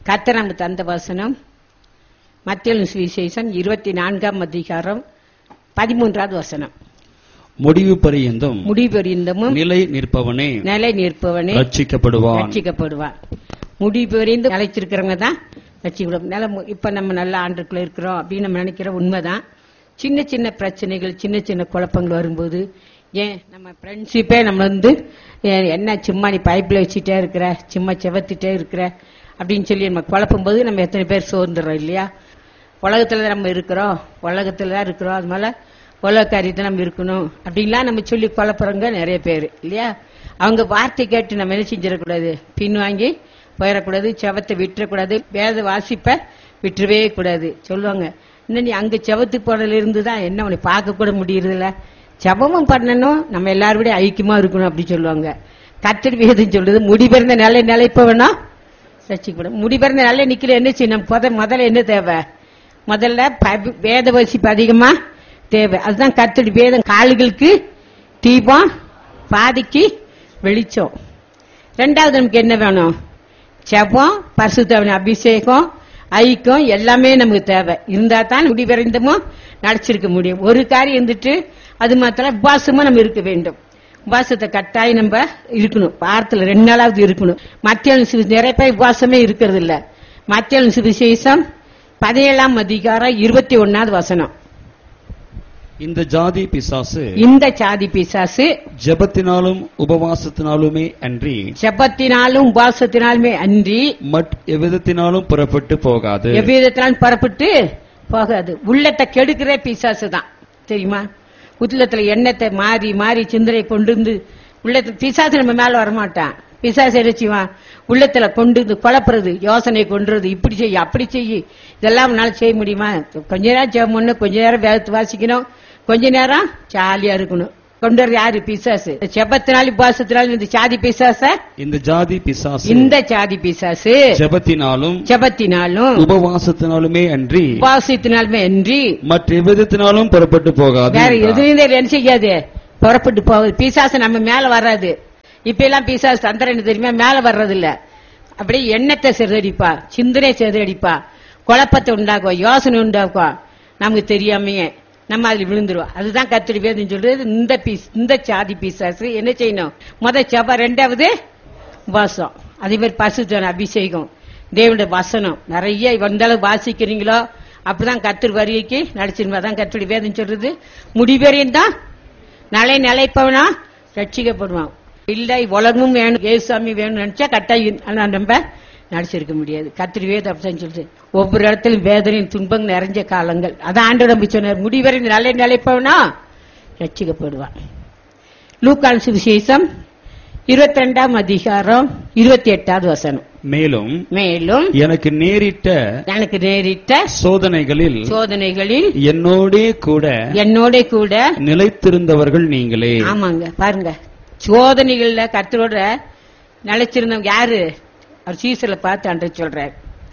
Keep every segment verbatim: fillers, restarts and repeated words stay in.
கர்த்தர் நமக்கு தந்த வசனம் மத்தேயு சுவிசேஷம் இருபத்தி நான்காம் அதிகாரம் பதிமூன்றாவது வசனம். முடிவு பரியந்தம் முடிவு பரியந்தமும் நிலை நிற்பவனே நிலை நிற்பவனே ரட்சிக்கப்படுவான். ரட்சிக்கப்படுவான். முடிவு பரியந்தம் நிலைச்சிருக்கிறவங்க தான் ரட்சிக்கப்படும். நில இப்ப நம்ம நல்ல ஆண்டுக்குள்ள இருக்கிறோம் அப்படின்னு நம்ம நினைக்கிற உண்மைதான். சின்ன சின்ன பிரச்சனைகள், சின்ன சின்ன குழப்பங்கள் வரும்போது, ஏன் நம்ம ஃப்ரெண்ட்ஷிப்பே நம்ம வந்து என்ன சும்மா நீ பைப்பில் வச்சுட்டே இருக்கிற, சும்மா செவத்திட்டே இருக்கிற அப்படின்னு சொல்லி நம்ம குழப்பும் போது நம்ம எத்தனை பேர் சோர்ந்துடுறோம் இல்லையா? உலகத்துல தான் நம்ம இருக்கிறோம், உலகத்துல தான் இருக்கிறோம், அது மேல உலக காரியத்தை நம்ம இருக்கணும் அப்படின்லாம் நம்ம சொல்லி குழப்புறவங்க நிறைய பேர் இல்லையா? அவங்க வார்த்தை கேட்டு நம்ம என்ன செஞ்சிடக்கூடாது, பின் வாங்கி போயிடக்கூடாது, செவத்தை விட்டுறக்கூடாது, வேத வாசிப்ப விட்டுறவே கூடாது. சொல்லுவாங்க, இன்னும் நீ அங்க செவத்து போனதுல இருந்துதான் என்ன உன்னை பார்க்க கூட முடியறதில்ல, ஜெபமும் பண்ணணும், நம்ம எல்லாரோட ஐக்கியமா இருக்கணும் அப்படி சொல்லுவாங்க. கர்த்தர் வேதம் சொல்றது முடிபிறந்த நிலை நிலைப்பவனா ரட்சிக்கப்படும். முடிபிறந்த நிலை நிக்கல என்ன செய்யணும்? முதல்ல என்ன தேவை? முதல்ல வேத வாசிப்பு அதிகமா தேவை. அதுதான் கர்த்தர் வேதம் கால்களுக்கு தீபம், பாதிக்கு வெளிச்சம். ரெண்டாவது நமக்கு என்ன வேணும்? ஜெபம், பரிசுத்த அபிஷேகம், ஐக்கியம் எல்லாமே நமக்கு தேவை. இருந்தா தான் முடிவரைந்தமோ நடிச்சிருக்க முடியும். ஒரு காரியம் இருந்துட்டு அது மாத்திரம் உபாசமா நம்ம இருக்க வேண்டும். உபாசத்தை கட்டாயம் நம்ம இருக்கணும், வாரத்துல ரெண்டு நாளாவது இருக்கணும். மத்திய நிறைய பேர் உபாசமே இருக்கிறது இல்ல. மத்திய சுவிசேஷம் பதினேழாம் அதிகாரம் இருபத்தி ஒன்னாவது வசனம். இந்த ஜாதி பிசாசு இந்த ஜாதி பிசாசு ஜெபத்தினாலும் உபவாசத்தினாலுமே அன்றி ஜெபத்தினாலும் உபவாசத்தினாலுமே அன்றி மட் எவ்விதத்தினாலும் புறப்பட்டு போகாது. எவ்விதத்தினாலும் புறப்பட்டு போகாது. உள்ளத்தை கெடுக்கிற பிசாசு தான் தெரியுமா? உள்ளத்துல எண்ணத்தை மாறி மாறி சிந்தனை கொண்டு வந்து உள்ளத்துல பிசாசு நம்ம மேல வரமாட்டான். பிசாசு எரிச்சுவான் உள்ளத்துல கொண்டு வந்து குழப்புறது, யோசனை கொண்டுறது, இப்படி செய்ய அப்படி செய்ய, இதெல்லாம் உன்னால செய்ய முடியுமா? கொஞ்ச நேரம் ஜெபம் பண்ணணும், கொஞ்ச நேரம் வேதத்தை வாசிக்கணும், கொஞ்ச நேரம் ஜாலியா இருக்கணும். கொண்டு வர யாரு? பிசாசு. ஜெபத்தினாலும் உபவாசத்தினாலும் இந்த ஜாதி பிசாச இந்த ஜாதி பிசாசு இந்த ஜாதி பிசாசு ஜெபத்தினாலும் ஜெபத்தினாலும் உபவாசத்தினாலுமே அன்றி உபவாசத்தினாலுமே அன்றி மற்ற எவ்விதத்தினாலும் புறப்பட்டு போகாது. வேற எதுவும் என்ன செய்யாது, புறப்பட்டு போகுது. பிசாசு நம்ம மேல வராது. இப்ப எல்லாம் பிசாசு தந்திரன் தெரியுமா? மேல வர்றது இல்ல. அப்படியே எண்ணத்தை சிதறடிப்பா, சிந்தனை சிதறடிப்பா, குழப்பத்தை உண்டாக்குவா, யோசனை உண்டாக்குவா. நமக்கு தெரியாமையே நம்ம அதுல விழுந்துருவோம். அதுதான் கர்த்தர் வேதம் சொல்றது. இந்த பீஸ் இந்த சாதி பிசாசு என்ன செய்யணும்? முத செப, ரெண்டாவது வாசம், அதே மாதிரி பரிசுத்த அபிஷேகம், தேவனுடைய வசனம் நிறைய வந்தாலும் வாசிக்கிறீங்களோ அப்படிதான் கர்த்தர் வருகைக்கு நடிச்சிருமா. தான் கர்த்தருடைய வேதம் சொல்றது. முடிவரையும் தான் நிலை நிலைப்பவனா ரட்சிக்கப்படுவான். இல்லை உலகமும் வேணும், ஏசுசாமி வேணும்னு நினைச்சா கட்டாயம் நம்ம நடிச்சிருக்க முடியாது. கர்த்தர் வேதம் அப்படின்னு சொல்றது. ஒவ்வொரு இடத்திலும் வேதனையும் துன்பங்கள் நிறைஞ்ச காலங்கள். அதான் ஆண்டவர் நம்பி சொன்னார், முடிவரை நிலை நிலைப்பவனா ரட்சிக்கப்படுவான். லூக்கான் சுவிசேஷம் இருபத்தி ரெண்டாம் அதிகாரம் இருபத்தி எட்டாவது வசனம். மேலும் மேலும் எனக்கு நேரிட்ட எனக்கு நேரிட்ட சோதனைகளில் சோதனைகளில் என்னோடே கூட என்னோட கூட நிலைத்திருந்தவர்கள் நீங்களே. ஆமாங்க, பாருங்க, சோதனைகள்ல கர்த்தரோட நிலைச்சிருந்தவங்க யாரு? அவர் சீசல பார்த்து அன்று சொல்றார்,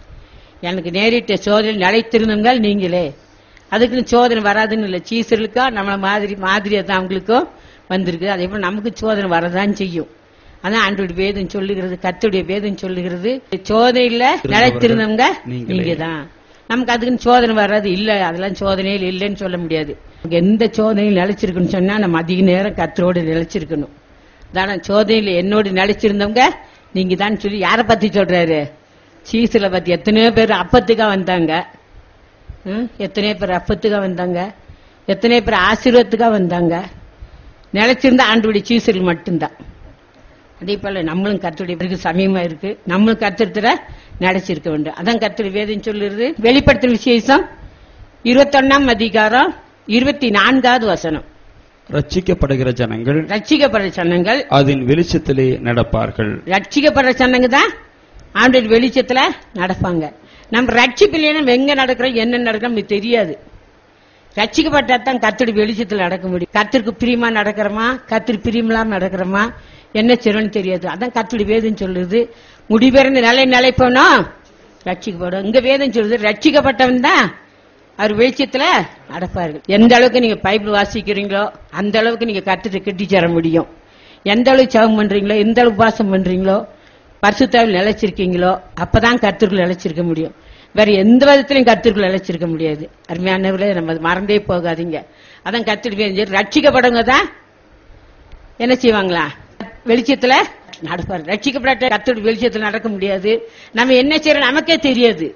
எனக்கு நேரிட்ட சோதனை நிலைத்திருந்தவங்க நீங்களே. அதுக்குன்னு சோதனை வராதுன்னு இல்லை. சீசர்களுக்கா நம்மள மாதிரி மாதிரியா தான் அவங்களுக்கும் வந்திருக்கு. அதே போல நமக்கு சோதனை வரதான் செய்யும். அதான் ஆண்டோடைய வேதம் சொல்லுகிறது, கர்த்தருடைய வேதம் சொல்லுகிறது, சோதனையில நிலைத்திருந்தவங்க நீங்க தான். நமக்கு அதுக்குன்னு சோதனை வராது இல்ல, அதெல்லாம் சோதனையில் இல்லைன்னு சொல்ல முடியாது. எந்த சோதனையில் நிலைச்சிருக்குன்னு சொன்னா நம்ம அதிக நேரம் கர்த்தரோடு நிலைச்சிருக்கணும். தானே சோதனையில என்னோடு நிலைச்சிருந்தவங்க நீங்க தான் சொல்லி யார பத்தி சொல்றாரு? சீசல பத்தி. எத்தனையோ பேர் அப்பத்துக்கா வந்தாங்க, எத்தனையோ பேர் அப்பத்துக்கா வந்தாங்க, எத்தனையோ பேர் ஆசீர்வாதத்துக்கா வந்தாங்க. நிலைச்சிருந்தா ஆண்டோடைய சீசல் மட்டும்தான். அதே போல நம்மளும் கர்த்தருடைய சமயமா இருக்கு, நம்மளும் கர்த்தத்துல நிலைச்சிருக்க வேண்டும். அதான் கர்த்தர் வேதம் சொல்லுறது. வெளிப்படுத்தும் விசேஷம் இருபத்தி ஒன்னாம் அதிகாரம் இருபத்தி நான்காவது வசனம். ரட்சிக்கப்படுகிற ஜனங்கள் ரட்சிக்கப்படுற ஜனங்கள் அதன் வெளிச்சத்திலே நடப்பார்கள். ரட்சிக்கப்படுற ஜனங்க தான் ஆண்டவர் வெளிச்சத்துல நடப்பாங்க. நம்ம ரட்சிப்பில்லைன்னா எங்க நடக்கிறோம் என்ன நடக்கிறோம் நமக்கு தெரியாது. ரட்சிக்கப்பட்டாதான் கர்த்தருடைய வெளிச்சத்துல நடக்க முடியும். கர்த்தருக்கு பிரியமா நடக்கிறோமா, கர்த்தர் பிரியமில்லாம நடக்கிறோமா, என்ன செய்யணும்னு தெரியாது. அதான் கர்த்தருடைய வேதம் சொல்லுது. முடிவெறந்து நிலை நிலைப்போனா ரட்சிக்கப்படும். இங்க வேதம் சொல்லுது, ரட்சிக்கப்பட்டவன் தான் அவர் வெளிச்சத்துல நடப்பார்கள். எந்த அளவுக்கு நீங்க பைபிள் வாசிக்கிறீங்களோ அந்த அளவுக்கு நீங்க கர்த்தரை கட்டி சேர முடியும். எந்த அளவுக்கு ஜெபம் பண்றீங்களோ, எந்த அளவுக்கு உபவாசம் பண்றீங்களோ, பரிசுத்தாவில் நிலைச்சிருக்கீங்களோ அப்பதான் கர்த்தருக்குள் நிலைச்சிருக்க முடியும். வேற எந்த விதத்திலையும் கர்த்தருக்குள் நிலைச்சிருக்க முடியாது. அருமையானவர்களே, நம்ம மறந்தே போகாதீங்க. அதான் கர்த்தருடைய ரட்சிக்கப்படுங்க தான் என்ன செய்வாங்களா, வெளிச்சத்துல நடப்பாரு. ரட்சிக்கப்பட்ட கர்த்தருடைய வெளிச்சத்துல நடக்க முடியாது. நம்ம என்ன செய்யறோம் நமக்கே தெரியாது.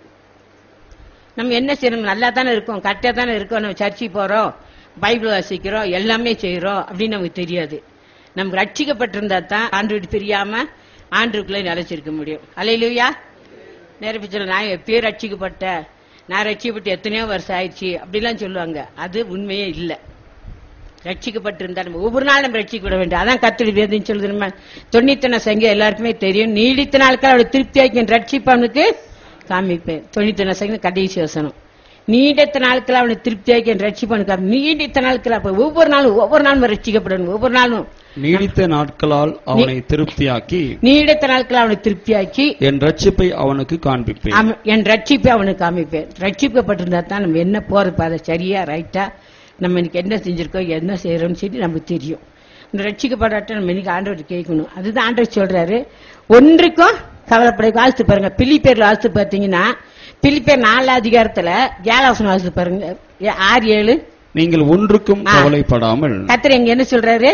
நம்ம என்ன செய்யணும், நல்லா தானே இருக்கோம், கரெக்டா தானே இருக்கோம், நம்ம சர்ச்சைக்கு போறோம், பைபிள் வாசிக்கிறோம், எல்லாமே செய்யறோம் அப்படின்னு நமக்கு தெரியாது. நமக்கு ரட்சிக்கப்பட்டிருந்தா தான் ஆண்டவருக்கு தெரியாம ஆண்டவருக்குள்ளே நிலைச்சிருக்க முடியும். அல்லேலூயா. நேரப்பிச்சல நான் எப்பயோ ரட்சிக்கப்பட்ட, நான் ரட்சிக்கப்பட்டு எத்தனையோ வருஷம் ஆயிடுச்சு அப்படிலாம் சொல்லுவாங்க. அது உண்மையே இல்லை. ரட்சிக்கப்பட்டிருந்தா நம்ம ஒவ்வொரு நாள் நம்ம ரட்சிக்கப்பட வேண்டும். அதான் கர்த்தருடைய வேதம் சொல்லுது. நம்ம தொண்ணூத்தி சங்கம் எல்லாருக்குமே தெரியும். நீடித்த நாட்கள் அவளை திருப்தியாக்கி ரட்சிப்பவனுக்கு காமிப்பேன். தொண்ணூத்தி சங்கம் கடைசி வசனம். நீடித்த நாட்கள் அவனை திருப்தியாக்கி ரட்சிப்பவனுக்கு. நீடித்த நாட்கள் அப்ப ஒவ்வொரு நாளும் ஒவ்வொரு நாளும் ரட்சிக்கப்படணும். ஒவ்வொரு நாளும் நீடித்த நாட்களால் அவனை திருப்தியாக்கி நீடித்த நாட்கள் அவனை திருப்தியாக்கி என் ரட்சிப்பை அவனுக்கு காண்பிப்பேன். என் ரட்சிப்பை அவனுக்கு காமிப்பேன். ரட்சிக்கப்பட்டிருந்தா தான் நம்ம என்ன போறது பாதை சரியா ரைட்டா, நம்ம இன்னைக்கு என்ன செஞ்சிருக்கோம், என்ன செய்யறோம்னு சொல்லி நமக்கு தெரியும். இந்த ரட்சிக்கப்படாட்ட நம்ம இன்னைக்கு ஆண்டவர் கேட்கணும். அதுதான் ஆண்டவர் சொல்றாரு, ஒன்றுக்கும் கவலைப்பட. வாசித்து பாருங்க, பிலிப்பேர்ல வாசித்து பார்த்தீங்கன்னா, பிலிப்பேர் நாலு அதிகாரத்துல ஏழாவசனம் வாசித்து பாருங்க, ஆறு ஏழு. நீங்கள் ஒன்றுக்கும் கவலைப்படாமல். கர்த்தர் எங்க என்ன சொல்றாரு,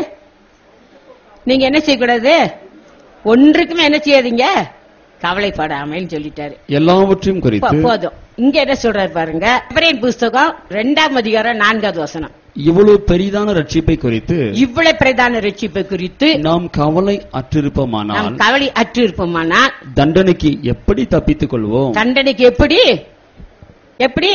நீங்க என்ன செய்யக்கூடாது, ஒன்றுக்குமே என்ன செய்யாதீங்க, கவலைப்படாமல் சொல்லிட்டாரு. எல்லாவற்றையும் குறித்து போதும். இங்க என்ன சொல்றாரு பாருங்க, எபிரேயர் புஸ்தகம் இரண்டாம் அதிகாரம் நான்காவது வசனம். இவ்வளவு பெரிதான ரட்சிப்பை குறித்து இவ்வளவு பிரதான ரட்சிப்பை குறித்து நாம் கவலை அற்றிருப்போமானால் கவலை அற்று இருப்போமானால் தண்டனைக்கு எப்படி தப்பித்துக் கொள்வோம்? தண்டனைக்கு எப்படி எப்படி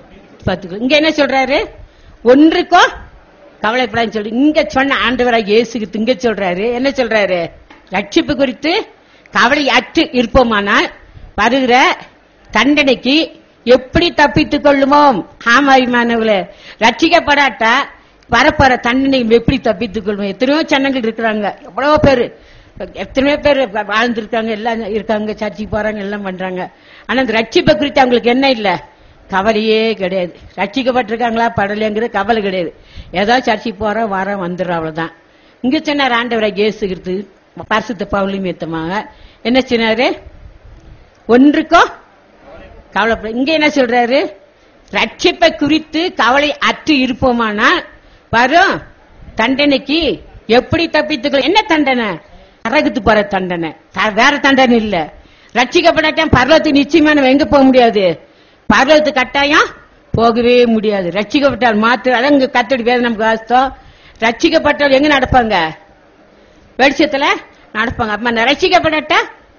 இங்க என்ன சொல்றாரு, ஒன்றுக்கோ கவலைப்படான்னு சொல்லி இங்க சொன்ன ஆண்டவராக இயேசுக்கு இங்க சொல்றாரு. என்ன சொல்றாரு, ரட்சிப்பு குறித்து கவலை அற்று இருப்போமானால் வருகிற தண்டனைக்கு எப்படி தப்பித்துக் கொள்ளுமோம். ஆமாரிமானவர்களே, ரட்சிக்கப்படாட்டா வரப்போற தண்டனை எப்படி தப்பித்துக் கொள்வோம். எத்தனையோ ஜனங்கள் இருக்கிறாங்க, எவ்வளவு பேரு எத்தனையோ பேர் வாழ்ந்திருக்காங்க, எல்லாம் இருக்காங்க, சர்ச்சைக்கு போறாங்க, எல்லாம் பண்றாங்க. ஆனா இந்த ரட்சிப்பை குறித்து அவங்களுக்கு என்ன இல்ல, கவலையே கிடையாது. ரட்சிக்கப்பட்டிருக்காங்களா படலைங்கிற கவலை கிடையாது. ஏதோ சர்ச்சைக்கு போறோம் வரோம் வந்துடுறோம், அவ்வளவுதான். இங்க சொன்னார் ஆண்டவராக இயேசுகிறது பரிசுத்த பவுலும் ஏத்தமாக என்ன சொன்னாரு, ஒன்றுக்கோ கவலைப்பட. இங்க என்ன சொல்றாரு, ரட்சிப்பை குறித்து கவலை அற்று இருப்போமானால் வரும் தண்டனைக்கு எப்படி தப்பித்துக்கலாம். என்ன தண்டனை, நரகத்து போற தண்டனை, வேற தண்டனை இல்ல. ரட்சிக்கப்படாட்டம் பரலோகத்துக்கு நிச்சயமா நம்ம எங்க போக முடியாது, பரலோகத்துக்கு கட்டாயம் போகவே முடியாது. ரட்சிக்கப்பட்டால் மாத்திரம். அதான் இங்க கர்த்தருடைய வேதம் நமக்கு வாசித்தோம். ரட்சிக்கப்பட்டால் எங்க நடப்பாங்க, வெளிச்சத்துல நடப்பாங்க. அப்ப ரட்சிக்கப்படாட்டா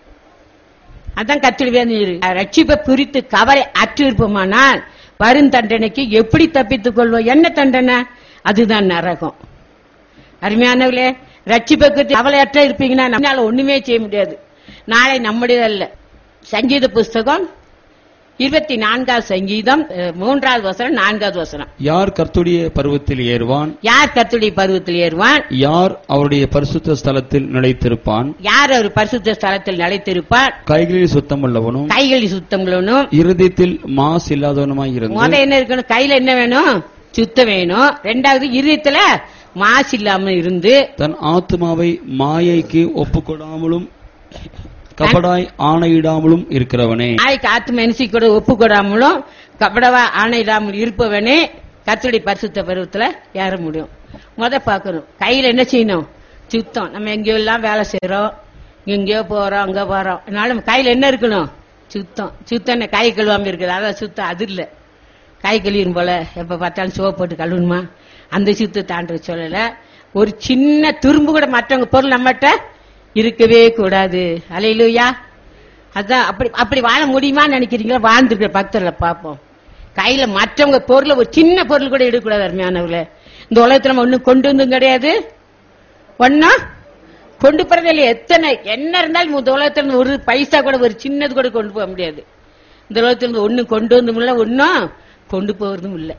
அதான் கர்த்தருடைய வேதம். ரட்சிப்பை குறித்து கவலை அற்று இருப்போமானால் வரும் தண்டனைக்கு எப்படி தப்பித்துக் கொள்வோம். என்ன தண்டனை, அதுதான் நரகம். அருமையானவர்களே, ரட்சிப்பை குறித்து கவலை அற்ற இருப்பீங்கன்னா நம்மளால ஒண்ணுமே செய்ய முடியாது. நாளை நம்முடைய அல்ல. சங்கீத புஸ்தகம் இருபத்தி நான்காவது சங்கீதம் மூன்றாவது வசனம் நான்காவது வசனம். யார் கர்த்தருடைய பர்வத்தில் ஏறுவான், யார் கர்த்தருடைய பர்வத்தில் ஏறுவான், யார் அவருடைய பரிசுத்த ஸ்தலத்தில் நிலைத்திருப்பான், யார் அவர் பரிசுத்த ஸ்தலத்தில் நிலைத்திருப்பான், கைகளில் சுத்தம் உள்ளவனும் கைகளில் சுத்தம் உள்ளவனும் இருதயத்தில் மாசு இல்லாதவனுமாய் இருந்து. முத என்ன இருக்கணும், கையில என்ன வேணும், சுத்தம் வேணும். ரெண்டாவது இருதயத்துல மாசு இல்லாம இருந்து தன் ஆத்மாவை மாயைக்கு ஒப்புக்கொடாமலும் கபடாய் ஆணையிடாமலும் இருக்கிறவனே. நாளைக்கு ஆத்ம மனசு கூட ஒப்பு கொடாமலும் கபடவா ஆணையிடாமல் இருப்பவனே கர்த்தருடைய பரிசுத்த பருவத்துல ஏற முடியும். முத பாக்கணும், கையில என்ன செய்யணும், சுத்தம். நம்ம எங்கேயோ எல்லாம் வேலை செய்யறோம், எங்கேயோ போறோம், அங்க போறோம், அதனால கையில என்ன இருக்கணும், சுத்தம். சுத்தம் கை கழுவாம இருக்குது, அதான் சுத்தம். அது இல்ல கை கழுவிடும் போல எப்ப பார்த்தாலும் சோப்பு போட்டு கழுவணுமா, அந்த சுத்தத்தை தாண்ட சொல்லல. ஒரு சின்ன துரும்பு கூட மற்றவங்க பொருள் நம்மகிட்ட இருக்கவே கூடாது. அல்லேலூயா. அதான் அப்படி அப்படி வாழ முடியுமா நினைக்கிறீங்களா? வாழ்ந்துருக்கிற பக்தர்ல பாப்போம். கையில மற்றவங்க பொருள் ஒரு சின்ன பொருள் கூட எடுக்கக்கூடாது. அருமையானவர்களே, இந்த உலகத்துல நம்ம ஒன்னும் கொண்டு வந்தும் கிடையாது, ஒன்னா கொண்டு போறதே இல்லையா. எத்தனை என்ன இருந்தாலும் இந்த உலகத்துல ஒரு பைசா கூட ஒரு சின்னது கூட கொண்டு போக முடியாது. இந்த உலகத்துல இருந்து ஒன்னும் கொண்டு வந்தும் இல்ல, ஒன்னும் கொண்டு போறதும் இல்லை.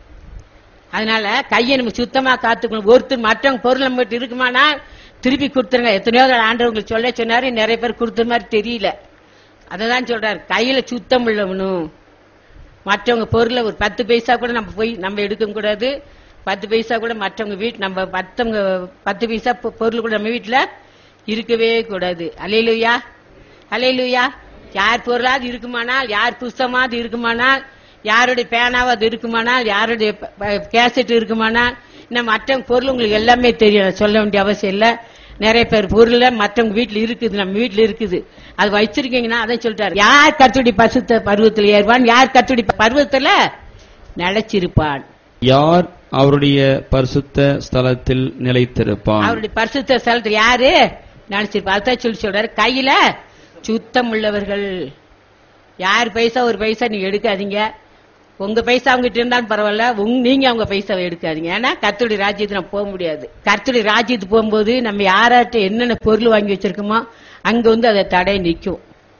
அதனால கையை நம்ம சுத்தமா காத்துக்கணும். ஒருத்தர் மற்றவங்க பொருள் நம்ம கிட்ட இருக்குமானா திருப்பி கொடுத்துருங்க. எத்தனையோ ஆண்டவங்களுக்கு சொல்ல சொன்னாரு, நிறைய பேர் கொடுத்த மாதிரி தெரியல. அததான் சொல்றாரு, கையில சுத்தம் உள்ளவனும். மற்றவங்க பொருளை ஒரு பத்து பைசா கூட நம்ம போய் நம்ம எடுக்க கூடாது. பத்து பைசா கூட மற்றவங்க வீட்டு நம்ம மற்றவங்க பத்து பைசா பொருள் கூட நம்ம வீட்டுல இருக்கவே கூடாது. அல்லேலூயா. அல்லேலூயா. யார் பொருளாவது இருக்குமானால், யார் புஸ்தமாவது இருக்குமானால், யாருடைய பேனாவது இருக்குமானால், யாருடைய கேசட் இருக்குமானால், இன்னும் மற்ற பொருள் உங்களுக்கு எல்லாமே தெரியும், சொல்ல வேண்டிய அவசியம் இல்ல. நிறைய பேர் பொருள் மற்றவங்க வீட்டுல இருக்குது, நம்ம வீட்டுல இருக்குது, அது வச்சிருக்கீங்கன்னா அதை சொல்லிட்டாரு. யார் கர்த்தருடைய பரிசுத்த பருவத்தில் ஏறுவான், யார் கர்த்தருடைய பருவத்துல நிலைச்சிருப்பான், யார் அவருடைய பரிசுத்த ஸ்தலத்தில் நிலைத்திருப்பான். அவருடைய பரிசுத்த ஸ்தலத்தில் யாரு நினைச்சிருப்பான். அதான் சொல்லி சொல்றாரு, கையில சுத்தம் உள்ளவர்கள். யார் பைசா ஒரு பைசா நீங்க எடுக்காதீங்க. உங்க பைசா அவங்ககிட்ட இருந்தாலும் பரவாயில்ல, நீங்க அவங்க பைசாவை எடுக்காதீங்க. ஏன்னா கர்த்தருடைய ராஜ்யத்துக்கு நம்ம போக முடியாது. கர்த்தருடைய ராஜ்யத்துக்கு போகும்போது நம்ம யாராட்ட என்னென்ன பொருள் வாங்கி வச்சிருக்கோமோ அங்க வந்து அதை தடை நிற்கும்.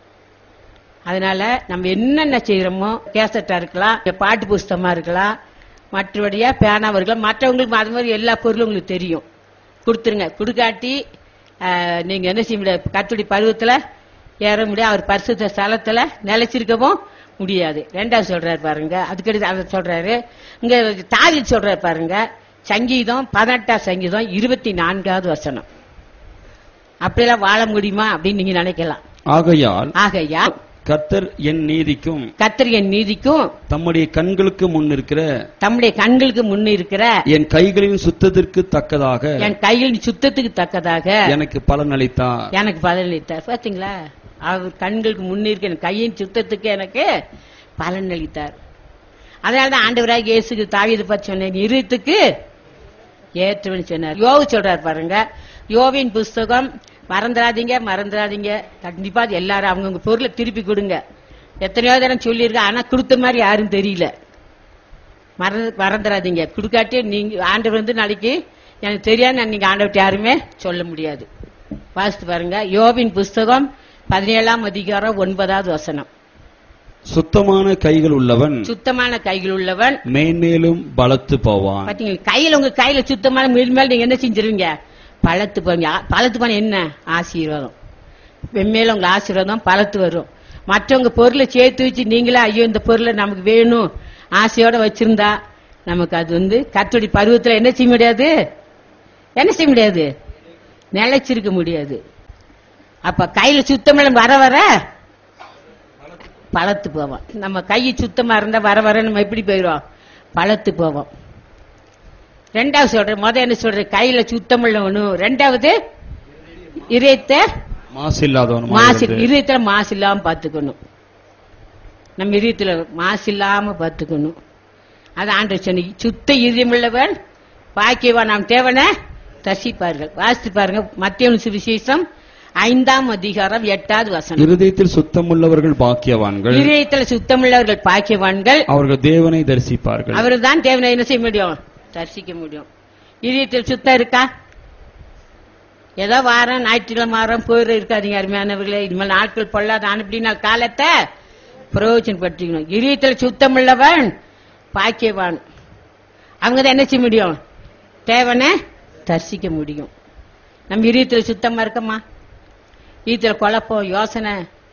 அதனால நம்ம என்னென்ன செய்யறோமோ, கேசட்டா இருக்கலாம், பாட்டு புஸ்தகமா இருக்கலாம், மற்றபடியா பேனாவா இருக்கலாம், மற்றவங்களுக்கு அது மாதிரி எல்லா பொருளும் உங்களுக்கு தெரியும், கொடுத்துருங்க. கொடுக்காட்டி நீங்க என்ன செய்ய முடியாது, கர்த்தருடைய பருவத்துல ஏற முடியாது, அவர் பரிசுத்த ஸ்தலத்துல நிலைச்சிருக்கவும் முடியாது. ரெண்டாவது சொல்றாரு பாருங்க, அதுக்கடுத்து அதை சொல்றாரு இங்க தாவீது சொல்றாரு பாருங்க, சங்கீதம் பதினெட்டாம் சங்கீதம் இருபத்தி நான்காவது வசனம். அப்படியெல்லாம் வாழ முடியுமா அப்படின்னு நீங்க நினைக்கலாம். ஆகையால் ஆகையா கர்த்தர் என் நீதிக்கும் கர்த்தர் என் நீதிக்கும் தம்முடைய கண்களுக்கு முன் இருக்கிற தம்முடைய கண்களுக்கு முன் இருக்கிற என் கைகளின் சுத்தத்திற்கு தக்கதாக என் கைகளின் சுத்தத்துக்கு தக்கதாக எனக்கு பலன் அளித்தார். எனக்கு பலன் அளித்தார். பாத்தீங்களா, அவர் கண்களுக்கு முன்னிருக்க என் கையின் சுத்தத்துக்கு எனக்கு பலன் அளித்தார். அதனாலதான் ஆண்டவராக இயேசுக்கு தாவீது பற்றி சொன்னேன், இருத்துக்கு ஏற்றவன் சொன்னார். யோவு சொல்றாரு பாருங்க, யோவின் புஸ்தகம் மறந்துடாதீங்க மறந்துடாதீங்க கண்டிப்பா எல்லாரும் அவங்கவுங்க பொருளை திருப்பி கொடுங்க. எத்தனையோ தரம் சொல்லியிருக்க, ஆனா கொடுத்த மாதிரி யாரும் தெரியல. மறந்து மறந்துடாதீங்க. கொடுக்காட்டி நீங்க ஆண்டவர் வந்து நாளைக்கு எனக்கு தெரியாது, நீங்க ஆண்டவர்கிட்ட யாருமே சொல்ல முடியாது. வாசித்து பாருங்க, யோவின் புஸ்தகம் பதினேழாம் அதிகாரம் ஒன்பதாவது வசனம். சுத்தமான கைகள் உள்ளவன் சுத்தமான கைகள் உள்ளவன் மேன்மேலும் பலத்து போவான். பாத்தீங்களா, கையில உங்க கையில சுத்தமான மேல் நீங்க என்ன செஞ்சிருவீங்க, பலத்து போவீங்க. பலத்து போன என்ன ஆசீர்வாதம், வெம்மேல உங்க ஆசீர்வாதம் பலத்து வரும். மற்றவங்க பொருளை சேர்த்து வச்சு நீங்களே ஐயோ இந்த பொருளை நமக்கு வேணும் ஆசையோட வச்சிருந்தா நமக்கு அது வந்து கர்த்தருடைய பருவத்துல என்ன செய்ய முடியாது, என்ன செய்ய முடியாது, நிலைச்சிருக்க முடியாது. அப்ப கையில சுத்தம் வர வர பலத்து போவோம். நம்ம கை சுத்தமா இருந்தா வர வர நம்ம எப்படி போயிடுவோம், பலத்து போவோம். ரெண்டாவது சொல்ற, முத என்ன சொல்ற, கையில சுத்தம் உள்ளவனும், ரெண்டாவது இதயத்தை மாசு இதயத்துல மாசு இல்லாம பாத்துக்கணும். நம்ம இதயத்துல மாசு இல்லாம பாத்துக்கணும். அது ஆண்டவர் சொன்ன, சுத்த இதயம் உள்ளவன் பாக்கியவான், நாம் தேவனை தரிசிப்பார்கள். வாசித்து பாருங்க, மத்தேயு சுவிசேஷம் ஐந்தாம் அதிகாரம் எட்டாவது வசனம். இருதயத்தில் சுத்தமுள்ளவர்கள் பாக்கியவான்கள், இதயத்தில் சுத்தமுள்ளவர்கள் பாக்கியவான்கள், அவர்கள் தேவனை தரிசிப்பார்கள். அவர்கள் தான் தேவனை என்ன செய்ய முடியும், தரிசிக்க முடியும். இதயத்தில் சுத்தம் இருக்கா? ஏதோ வாரம் ஞாயிற்றுக்கிழமை வாரம் போயிட இருக்காதீங்க அருமையானவர்களே. இனிமேல் நாட்கள் பொல்லாத அனுப்பினா காலத்தை பிரயோஜனப்படுத்திக்கணும். இதயத்தில் சுத்தம் உள்ளவன் பாக்கியவான், அவங்க தான் என்ன செய்ய முடியும், தேவனை தரிசிக்க முடியும். நம்ம இதயத்தில் சுத்தமா இருக்கமா? இதயத்துல குழப்பம் யோசனை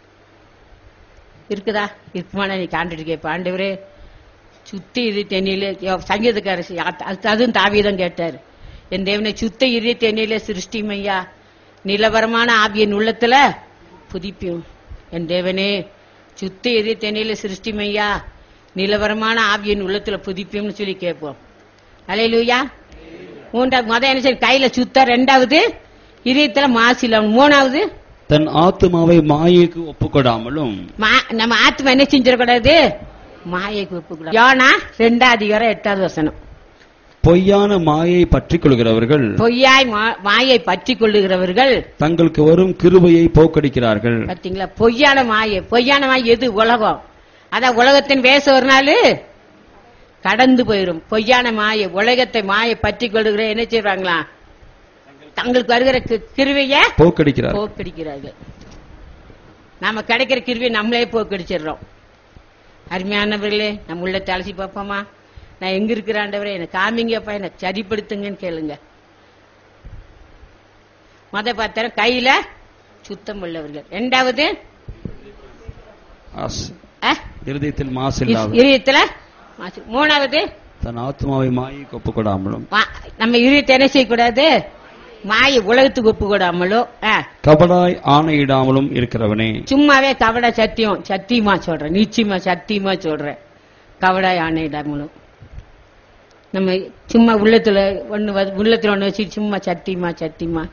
இருக்குதா? இருக்குமான நீ ஆண்டுட்டு கேட்ப, ஆண்டவரே சுத்தி இரு தென்னிலே, சங்கீதக்காரசி அதுவும் தாவீதம் கேட்டார், என் தேவனை சுத்த இரு தென்னிலே சிருஷ்டிமையா, நிலவரமான ஆவியின் உள்ளத்துல புதிப்பியும். என் தேவனே சுத்த இரு தென்னிலே சிருஷ்டிமையா, நிலவரமான ஆவியின் உள்ளத்துல புதிப்பியும்னு சொல்லி கேட்போம். அல்லேலூயா. மூன்றாவது முத என்ன செய்ய, கையில சுத்த, ரெண்டாவது இதயத்துல மாசில, மூணாவது தன் ஆத்மாவை மாயைக்கு ஒப்புக்கொடாமலும், நம்ம ஆத்மா என்ன செஞ்சிடக்கூடாது, மாயைக்கு ஒப்புக்கூடாது. யோனா ரெண்டாவது அதிகாரம் எட்டாவது வசனம். பொய்யான மாயை பற்றிக் கொள்கிறவர்கள், பொய்யாய் மாயை பற்றி கொள்ளுகிறவர்கள் தங்களுக்கு வரும் கிருபையை போக்கடிக்கிறார்கள். பாத்தீங்களா, பொய்யான மாயை. பொய்யான மாயை எது? உலகம். அதான் உலகத்தின் வேச ஒரு நாள் கடந்து போயிடும். பொய்யான மாயை, உலகத்தை மாயை பற்றி கொள்ளுகிற என்ன செய்வாங்களா, தங்களுக்கு வருகிற கிருவைய போக்கடிக்கிறார் போக்கடிக்கிறார்கள். நாம கிடைக்கிற கிருவியை நம்மளே போக்கடிச்சிடறோம். அருமையானவர்களே, நம்ம உள்ள தலசி பார்ப்போமா, நான் எங்க இருக்கிறாண்டவரே எனக்கு காமிங்கப்பா, எனக்கு சரிப்படுத்துங்கன்னு கேளுங்க. மத பார்த்தார கையில சுத்தம் உள்ளவர்கள், இரண்டாவது இருதயத்தில் மாசு இல்லாத, இதயத்துல மாசு, மூணாவது தன் ஆத்மாவை மாயைக்கு ஒப்புக்கொடாமலும். நம்ம இதயத்தை என்ன செய்யக்கூடாது, மாய உலகத்துக்கு ஒப்பு கொடாமலோ ஆ, கபடாய் ஆணையிடாமலும் இருக்கிறவனே. சும்மாவே கவட சத்தியம் சத்தியமா சொல்றேன், நிச்சயமா சத்தியமா சொல்றேன். கவடாய் ஆணையிடாமலும் நம்ம சும்மா உள்ளத்துல ஒண்ணு வ- உள்ளத்துல ஒண்ணு வச்சு சும்மா சத்தியமா சத்தியமா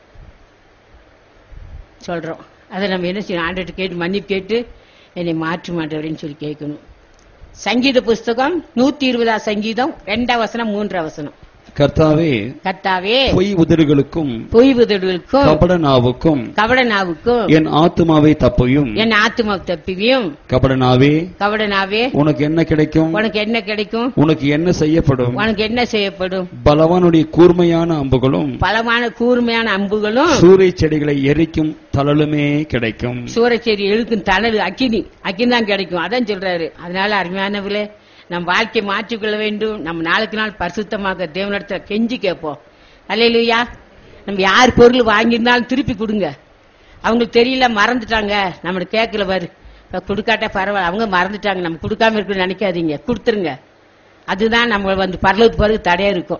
சொல்றோம். அதை நம்ம என்ன செய்யணும்? ஆண்டவர்கிட்ட கேட்டு மன்னிப்பு கேட்டு என்னை மாற்று மாட்டவரேன்னு சொல்லி கேட்கணும். சங்கீத புஸ்தகம் நூத்தி இருபதாம் சங்கீதம் ரெண்டாம் வசனம் மூன்றாம் வசனம். கர்த்தாவே, கர்த்தாவே, பொய் உதடுகளுக்கும் பொய் உதடுகளுக்கும் கபட நாவுக்கும் கவட நாவுக்கும் என் ஆத்துமாவை தப்பையும். என் ஆத்துமா தப்பியும். கபட நாவே, கவட நாவே, உனக்கு என்ன கிடைக்கும்? உனக்கு என்ன கிடைக்கும்? உனக்கு என்ன செய்யப்படும்? உனக்கு என்ன செய்யப்படும்? பலவானுடைய கூர்மையான அம்புகளும் பலமான கூர்மையான அம்புகளும் சூறை செடிகளை எரிக்கும் தழலுமே கிடைக்கும். சூரச்சேரி எழுக்கும் தணல் அக்கினி அக்கினி தான் கிடைக்கும். அதான் சொல்றாரு. அதனால அருமையானவர்களே, நம் வாழ்க்கை மாற்றிக்கொள்ள வேண்டும். நம்ம நாளுக்கு நாள் பரிசுத்தமாக தேவனிடத்துல கெஞ்சி கேட்போம். அல்லேலூயா. நம்ம யார் பொருள் வாங்கியிருந்தாலும் திருப்பி கொடுங்க. அவங்களுக்கு தெரியல, மறந்துட்டாங்க, நம்மளுக்கு கேட்கல வரு இப்ப கொடுக்காட்டா பரவாயில்ல, அவங்க மறந்துட்டாங்க, நம்ம கொடுக்காம இருக்குன்னு நினைக்காதீங்க, கொடுத்துருங்க. அதுதான் நம்ம வந்து பரலோகத்துக்கு பிறகு தடையா இருக்கும்.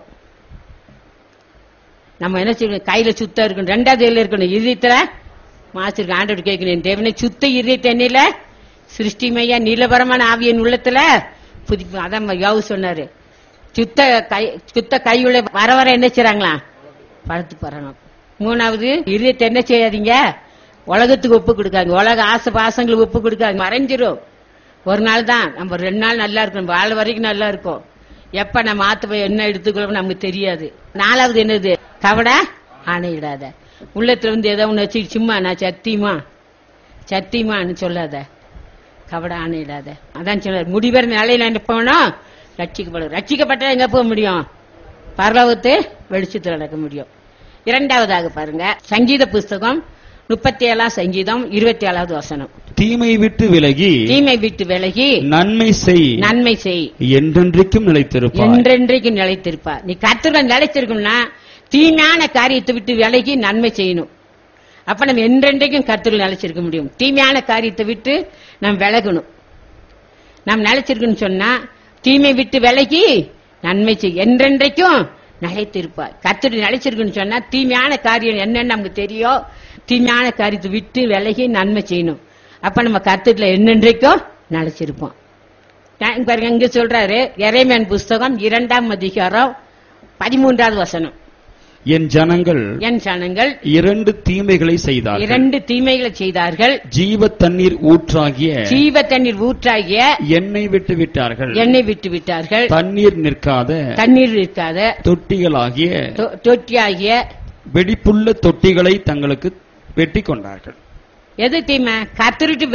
நம்ம என்ன செய்யணும்? கையில சுத்தம் இருக்கணும். ரெண்டாவது கையில இருக்கணும். இதயத்துல மாசிருக்கு ஆண்டவர் கேட்கணும், தேவனை சுத்த இதயத்தை என்னில சிருஷ்டிமையா நீலபரமான ஆவியின் உள்ளத்துல புதிப்பு. அதான் யோவு சொன்னாரு, சுத்த கை சுத்த கையுள்ள வர வர என்ன செய்றாங்களா? படுத்து போறாங்க. மூணாவது, இதயத்தை என்ன செய்யாதீங்க? உலகத்துக்கு ஒப்பு கொடுக்காங்க. உலக ஆசை பாசங்களுக்கு ஒப்பு கொடுக்காங்க, மறைஞ்சிரும். ஒரு நாள் தான், நம்ம ரெண்டு நாள் நல்லா இருக்கும், வாழ வரைக்கும் நல்லா இருக்கும். எப்ப நம்ம ஆத்து போய் என்ன எடுத்துக்கொள்ள நமக்கு தெரியாது. நாலாவது என்னது? கவட ஆணையிடாத. உள்ளத்துல வந்து ஏதோ ஒண்ணு வச்சு சும்மா நான் சத்தியமா சத்தியமான்னு சொல்லாத, கவட ஆணையிடாத. அதான் சொல்றாரு, முடிவர நிலையில போனா ரட்சிக்கப்படும். ரட்சிக்கப்பட்டா எங்க போக முடியும்? பரலோகத்து வெளிச்சத்தில் நடக்க முடியும். இரண்டாவதாக பாருங்க, சங்கீத புஸ்தகம் முப்பத்தி ஏழாம் சங்கீதம் இருபத்தி ஏழாவது வசனம். தீமை விட்டு விலகி தீமை விட்டு விலகி நன்மை செய், நன்மை செய், என்றென்றைக்கும் நிலைத்திருப்பாய். என்றென்றைக்கும் நிலைத்திருப்பார். நீ கர்த்தருடன் நிலைத்திருக்கணும்னா தீமையான காரியத்தை விட்டு விலகி நன்மை செய்யணும். அப்ப நம்ம என்றென்றைக்கும் கர்த்தருடன் நிலைச்சிருக்க முடியும். தீமையான காரியத்தை விட்டு நாம் விலகணும். நாம் நிலைச்சிருக்கணும் சொன்னா தீமை விட்டு விலகி நன்மை செய், என்றென்றைக்கும் நிலைத்திருப்பார். கர்த்தருடன் நிலைச்சிருக்கணும் சொன்னா தீமையான காரியம் என்னன்னு நமக்கு தெரியும். தீமையான காரியத்தை விட்டு விலகி நன்மை செய்யணும். அப்ப நம்ம கர்த்தருல என்னென்றைக்கும் நிலைச்சிருப்போம். பாருங்க, இங்க சொல்றாரு எரேமியாவின் புஸ்தகம் இரண்டாம் அதிகாரம் பதிமூன்றாவது வசனம். என் ஜனங்கள் என் ஜனங்கள் இரண்டு தீமைகளை செய்தார்கள். இரண்டு தீமைகளை செய்தார்கள். ஜீவ தண்ணீர் ஊற்றாகிய ஜீவ தண்ணீர் ஊற்றாகிய எண்ணெய் விட்டு விட்டார்கள். எண்ணெய் விட்டு விட்டார்கள். தண்ணீர் நிற்காத தண்ணீர் இருக்காத தொட்டிகளாகிய தொ- தொட்டியாகிய வெடிப்புள்ள தொட்டிகளை தங்களுக்கு வெட்டி கொண்டார்கள். எது தீமை? கர்த்தருக்கு